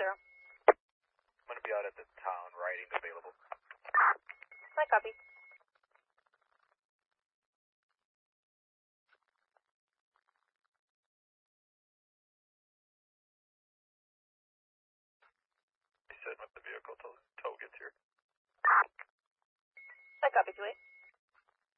I'm going to be out at the town, riding available. I copy. Setting up the vehicle till tow gets here. I copy, 2-8.